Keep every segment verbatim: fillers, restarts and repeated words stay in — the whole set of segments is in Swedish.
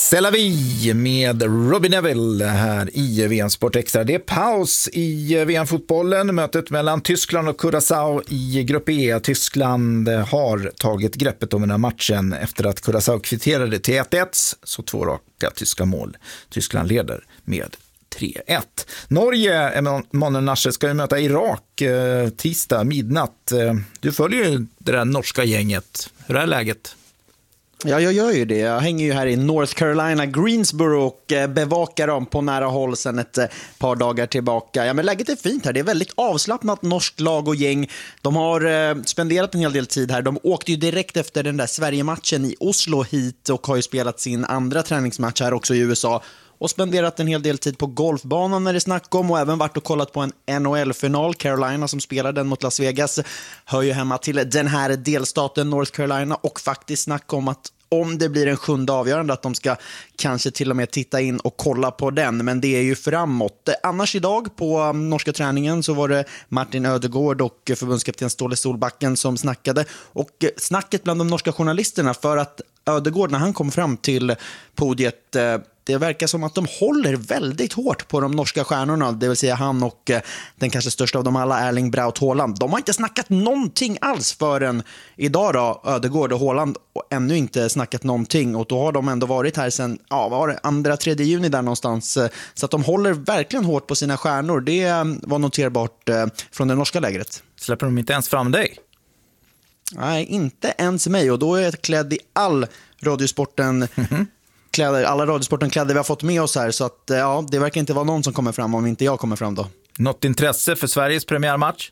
C'est la vie med Robbie Neville här i V M Sport Extra. Det är paus i V M-fotbollen. Mötet mellan Tyskland och Curaçao i grupp E. Tyskland har tagit greppet om den här matchen efter att Curaçao kvitterade till ett ett. Så två raka tyska mål. Tyskland leder med tre ett. Norge, Emanuel Nasser, ska ju möta Irak eh, tisdag midnatt. Eh, du följer ju det där norska gänget. Hur är läget? Ja, jag gör ju det. Jag hänger ju här i North Carolina, Greensboro och bevakar dem på nära håll sedan ett par dagar tillbaka. Ja, men läget är fint här. Det är väldigt avslappnat norskt lag och gäng. De har eh, spenderat en hel del tid här. De åkte ju direkt efter den där Sverige-matchen i Oslo hit och har ju spelat sin andra träningsmatch här också i U S A. Och spenderat en hel del tid på golfbanan när det snack om, och även varit och kollat på en N H L-final. Carolina som spelar den mot Las Vegas hör ju hemma till den här delstaten North Carolina, och faktiskt snack om att om det blir en sjunde avgörande att de ska kanske till och med titta in och kolla på den, men det är ju framåt. Annars idag på norska träningen så var det Martin Ödegård och förbundskapten Ståle Solbacken som snackade, och snacket bland de norska journalisterna, för att Ödegård när han kom fram till podiet, det verkar som att de håller väldigt hårt på de norska stjärnorna, det vill säga han och den kanske största av dem alla, Erling Braut Haaland. De har inte snackat någonting alls förrän idag då, Ödegård och Haaland, och ännu inte snackat någonting, och då har de ändå varit här sedan, ja, var det andra tredje juni där någonstans, så att de håller verkligen hårt på sina stjärnor. Det var noterbart från det norska lägret. Släpper de inte ens fram dig? Nej, inte ens mig, och då är jag klädd i all radiosporten mm-hmm. kläder, alla radiosporten kläder vi har fått med oss här, så att ja, det verkar inte vara någon som kommer fram om inte jag kommer fram då. Något intresse för Sveriges premiärmatch?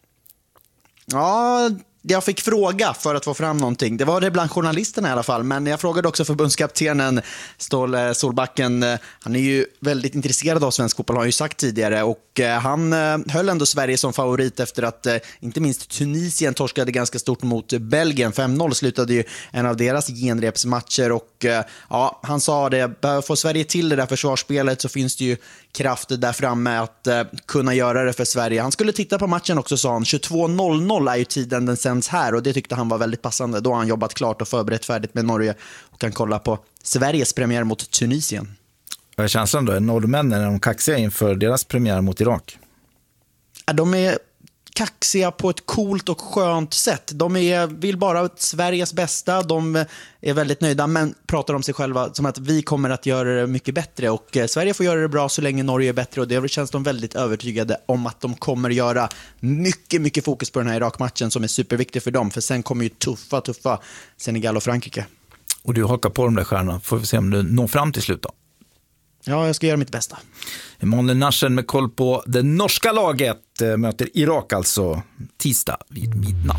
Ja, jag fick fråga för att få fram någonting. Det var det bland journalisterna i alla fall, men jag frågade också förbundskaptenen Ståle Solbacken. Han är ju väldigt intresserad av svensk fotboll, har han ju sagt tidigare, och han höll ändå Sverige som favorit efter att inte minst Tunisien torskade ganska stort mot Belgien. fem noll slutade ju en av deras genrepsmatcher, och ja, han sa det, får Sverige till det där försvarsspelet så finns det ju kraft där framme att kunna göra det för Sverige. Han skulle titta på matchen också, sa han. tjugotvå noll noll är ju tiden den sänds här, och det tyckte han var väldigt passande. Då har han jobbat klart och förberett färdigt med Norge och kan kolla på Sveriges premiär mot Tunisien. Vad är känslan då? Är norrmännen är de kaxiga inför deras premiär mot Irak? Ja, de är kaxiga på ett coolt och skönt sätt. De är, vill bara Sveriges bästa. De är väldigt nöjda, men pratar om sig själva som att vi kommer att göra det mycket bättre, och Sverige får göra det bra så länge Norge är bättre, och det känns de väldigt övertygade om att de kommer göra. Mycket, mycket fokus på den här Irak-matchen som är superviktig för dem, för sen kommer ju tuffa, tuffa Senegal och Frankrike. Och du hakar på de där stjärnorna. Får vi se om du når fram till slut då. Ja, jag ska göra mitt bästa. Emanuel Nasser med koll på det norska laget möter Irak alltså tisdag vid midnatt.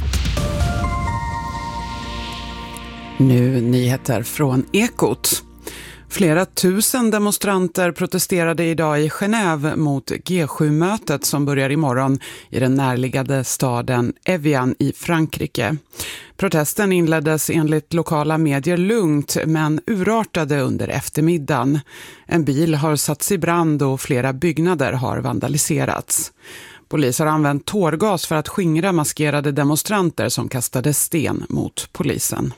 Nu nyheter från Ekot. Flera tusen demonstranter protesterade idag i Genève mot G sju-mötet som börjar imorgon i den närliggande staden Evian i Frankrike. Protesten inleddes enligt lokala medier lugnt, men urartade under eftermiddagen. En bil har satts i brand och flera byggnader har vandaliserats. Polis har använt tårgas för att skingra maskerade demonstranter som kastade sten mot polisen.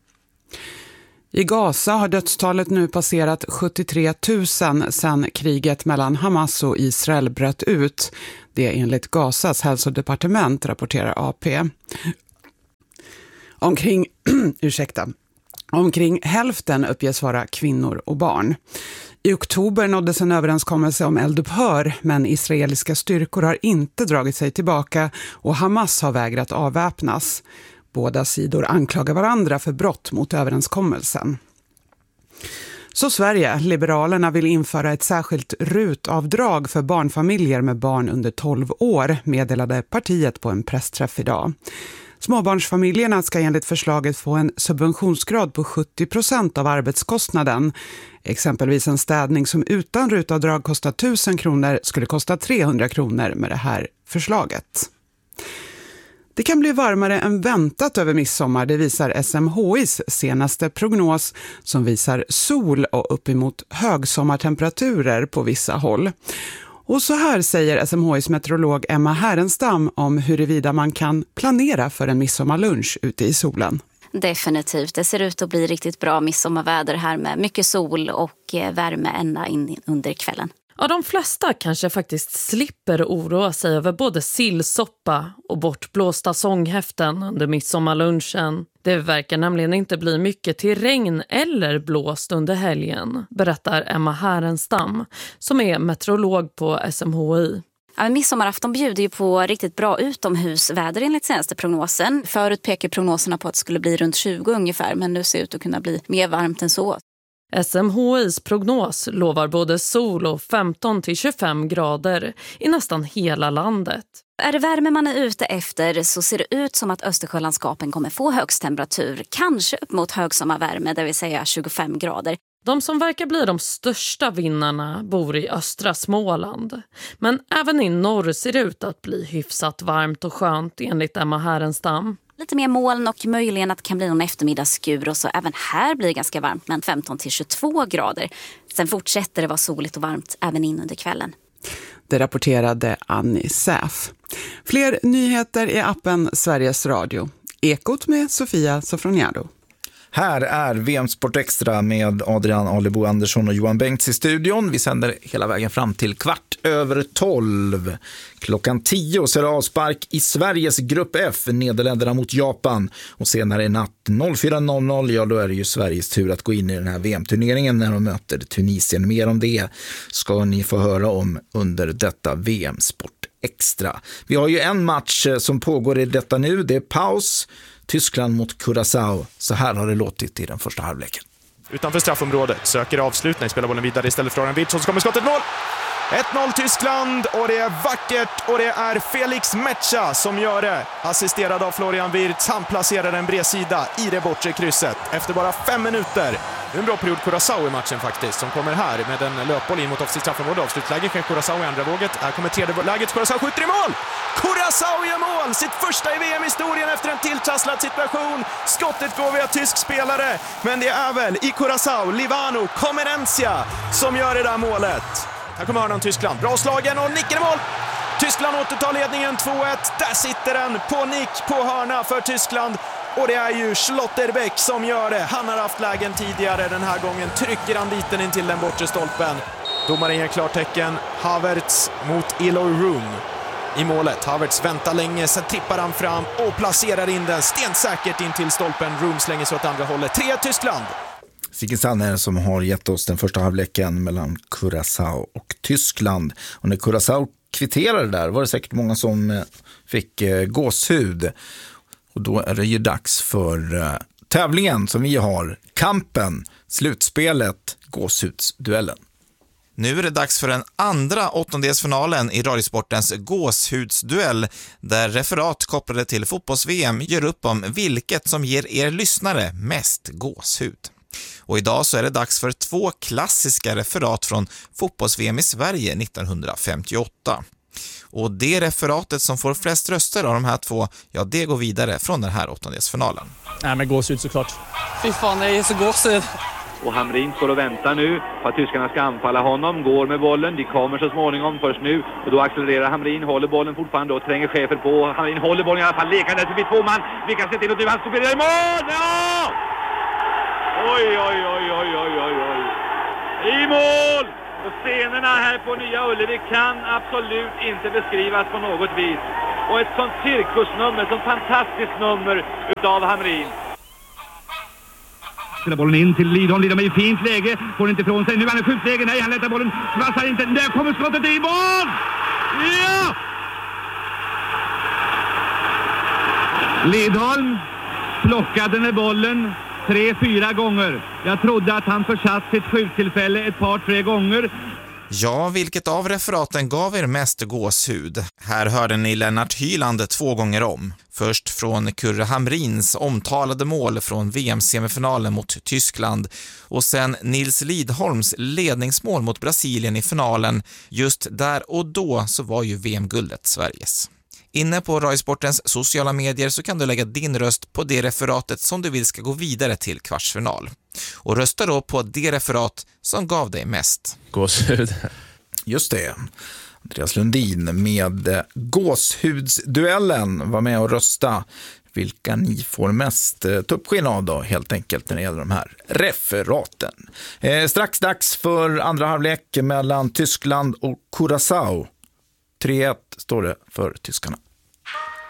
I Gaza har dödstalet nu passerat sjuttiotre tusen sedan kriget mellan Hamas och Israel bröt ut. Det enligt Gazas hälsodepartement, rapporterar A P. Omkring, ursäkta, omkring hälften uppges vara kvinnor och barn. I oktober nåddes en överenskommelse om eldupphör, men israeliska styrkor har inte dragit sig tillbaka och Hamas har vägrat avväpnas. Båda sidor anklagar varandra för brott mot överenskommelsen. Så Sverige, Liberalerna vill införa ett särskilt rutavdrag för barnfamiljer med barn under tolv år, meddelade partiet på en pressträff idag. Småbarnsfamiljerna ska enligt förslaget få en subventionsgrad på sjuttio procent av arbetskostnaden. Exempelvis en städning som utan rutavdrag kostar tusen kronor skulle kosta trehundra kronor med det här förslaget. Det kan bli varmare än väntat över midsommar, det visar S M H I:s senaste prognos som visar sol och uppemot högsommartemperaturer på vissa håll. Och så här säger S M H I:s meteorolog Emma Härenstam om huruvida man kan planera för en midsommarlunch ute i solen. Definitivt. Det ser ut att bli riktigt bra midsommarväder här med mycket sol och värme ända in under kvällen. Ja, de flesta kanske faktiskt slipper oroa sig över både sillsoppa och bortblåsta sånghäften under midsommarlunchen. Det verkar nämligen inte bli mycket till regn eller blåst under helgen, berättar Emma Härenstam som är meteorolog på S M H I. Ja, midsommarafton bjuder ju på riktigt bra utomhusväder enligt senaste prognosen. Förut pekar prognoserna på att det skulle bli runt tjugo ungefär, men nu ser det ut att kunna bli mer varmt än så. S M H I:s prognos lovar både sol och femton till tjugofem grader i nästan hela landet. Är det värme man är ute efter så ser det ut som att Östersjölandskapen kommer få högst temperatur. Kanske upp mot högsommarvärme, det vill säga tjugofem grader. De som verkar bli de största vinnarna bor i östra Småland. Men även i norr ser det ut att bli hyfsat varmt och skönt enligt Emma Härenstam. Lite mer moln och möjligen att det kan bli någon eftermiddagsskur och så även här blir det ganska varmt men femton till tjugotvå grader. Sen fortsätter det vara soligt och varmt även in under kvällen. Det rapporterade Annie Säf. Fler nyheter i appen Sveriges Radio. Ekot med Sofia Sofroniado. Här är V M Sport Extra med Adrian Alebo Andersson och Johan Bengts i studion. Vi sänder hela vägen fram till kvart över tolv. Klockan tio så är det avspark i Sveriges grupp F, Nederländerna mot Japan. Och senare i natt fyra noll noll, ja då är det ju Sveriges tur att gå in i den här V M-turneringen när de möter Tunisien. Mer om det ska ni få höra om under detta V M Sport Extra. Vi har ju en match som pågår i detta nu, det är paus. Tyskland mot Curaçao. Så här har det låtit i den första halvleken. Utanför straffområdet söker avslutning, spelar bollen vidare istället för Florian Wirtz, så kommer skottet mål. ett noll Tyskland och det är vackert och det är Felix Metscha som gör det. Assisterad av Florian Wirtz, han placerar en bredsida i det bortre krysset efter bara fem minuter. Det är en bra period Curaçao i matchen faktiskt, som kommer här med en löpboll in mot offensivt straffområde. Avslutläge sker Curaçao i andra våget. Här kommer tredje läget, Curaçao skjuter i mål! Curaçao gör mål! Sitt första i V M-historien efter en tilltrasslad situation. Skottet går via tysk spelare, men det är väl i Curaçao, Livano Comenencia som gör det där målet. Här kommer hörnan Tyskland, bra slagen och nickar i mål! Tyskland återtar ledningen två ett, där sitter den på nick på hörna för Tyskland. Och det är ju Schlotterbeck som gör det. Han har haft lägen tidigare, den här gången trycker han biten in till den bortre stolpen. Domaren ger klartecken, Havertz mot Eloy Room i målet. Havertz väntar länge, sen trippar han fram och placerar in den stensäkert in till stolpen. Room slänger sig åt andra hållet. tre ett Tyskland! Sigge Sanner som har gett oss den första halvleken mellan Curaçao och Tyskland. Och när Curaçao kvitterade där var det säkert många som fick gåshud. Och då är det ju dags för uh, tävlingen som vi har. Kampen, slutspelet, gåshudsduellen. Nu är det dags för den andra åttondelsfinalen i Radiosportens gåshudsduell där referat kopplade till fotbolls-V M gör upp om vilket som ger er lyssnare mest gåshud. Och idag så är det dags för två klassiska referat från fotbolls-V M i Sverige nittonhundrafemtioåtta. Och det referatet som får flest röster av de här två, ja det går vidare från den här åttondelsfinalen. Nej men gåshud såklart. Fy fan, det är så gåshud. Och Hamrin står och väntar nu på att tyskarna ska anfalla honom. Går med bollen, de kommer så småningom först nu. Och då accelererar Hamrin, håller bollen fortfarande och tränger chefer på. Hamrin håller bollen i alla fall, lekande förbi två man. Vi kan se till att du vann, spelar i mål! Ja! Oj, oj, oj, oj, oj, oj, oj. I mål! Och scenerna här på Nya Ullevi kan absolut inte beskrivas på något vis. Och ett sånt cirkusnummer, ett sånt fantastiskt nummer utav Hamrin. Spelar bollen in till Lidholm, Lidholm är i fint läge, får inte ifrån sig, nu är han i skjutläge, nej han lättar bollen, svassar inte, där kommer skottet i mål! Ja! Lidholm plockade med bollen tre, fyra gånger. Jag trodde att han försatt sitt skjuttillfälle ett par, tre gånger. Ja, vilket av referaten gav er mest gåshud? Här hörde ni Lennart Hyland två gånger om. Först från Kurre Hamrins omtalade mål från V M-semifinalen mot Tyskland och sen Nils Lidholms ledningsmål mot Brasilien i finalen. Just där och då så var ju V M-guldet Sveriges. Inne på Radiosportens sociala medier så kan du lägga din röst på det referatet som du vill ska gå vidare till kvartsfinal. Och rösta då på det referat som gav dig mest. Gåshud. Just det. Andreas Lundin med gåshudsduellen var med och rösta. vilka ni får mest tuppskinn av då, helt enkelt när det gäller de här referaten. Eh, strax dags för andra halvlek mellan Tyskland och Curaçao. tre ett står det för tyskarna.